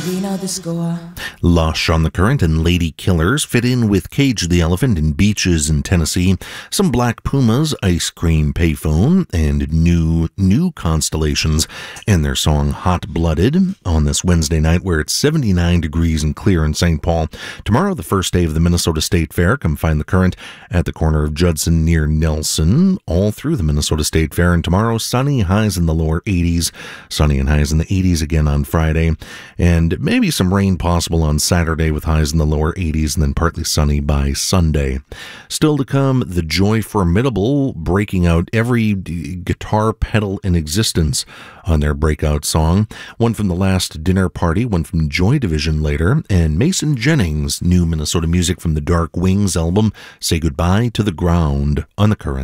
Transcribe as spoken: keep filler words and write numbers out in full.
We know the score. Lush on the Current and Lady Killers fit in with Cage the Elephant and Beaches in Tennessee, some Black Pumas, Ice Cream Payphone, and New New Constellations, and their song Hot Blooded on this Wednesday night where it's seventy-nine degrees and clear in Saint Paul. Tomorrow, the first day of the Minnesota State Fair. Come find the Current at the corner of Judson near Nelson, all through the Minnesota State Fair. And tomorrow, sunny, highs in the lower eighties, sunny and highs in the eighties again on Friday, and maybe some rain possible on Saturday with highs in the lower eighties and then partly sunny by Sunday. Still to come, The Joy Formidable breaking out every guitar pedal in existence on their breakout song. One from The Last Dinner Party, one from Joy Division later, and Mason Jennings' new Minnesota music from the Dark Wings album, Say Goodbye to the Ground on the Current.